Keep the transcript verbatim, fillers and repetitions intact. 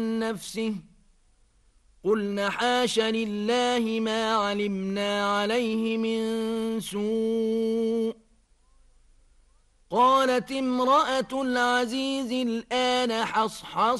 نفسه قلن حاش لله ما علمنا عليه من سوء. قالت امرأة العزيز الآن حصحص